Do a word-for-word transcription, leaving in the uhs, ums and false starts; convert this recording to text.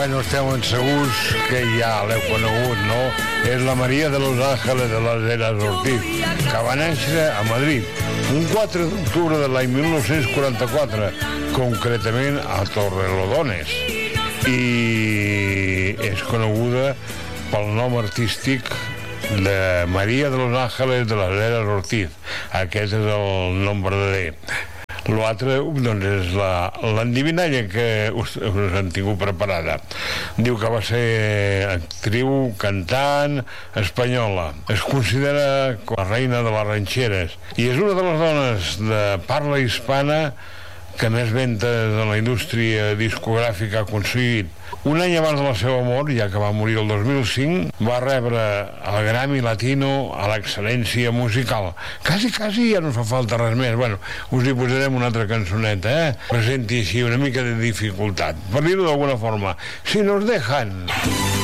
Bueno, estem segurs que ja l'heu conegut, no? És la Maria de los Ángeles de las Heras Ortiz, que va néixer a Madrid un quatre d'octubre de l'any mil nou-cents quaranta-quatre, concretament a Torrelodones, i és coneguda pel nom artístic de Maria de los Ángeles de las Heras Ortiz. Aquest és el nom verdader. L'altre, doncs, és la, l'endivinalla que us, us han tingut preparada. Diu que va ser actriu, cantant espanyola. Es considera com la reina de les ranxeres i és una de les dones de parla hispana que més ventes en la indústria discogràfica ha aconseguit. Un any abans de la seva mort, ja que va morir el dos mil cinc, va rebre el Grammy Latino a l'excel·lència musical. Quasi, quasi ja no fa falta res més. Bueno, us hi posarem una altra cançoneta, eh? Presenti així una mica de dificultat. Per dir-ho d'alguna forma, si nos dejan...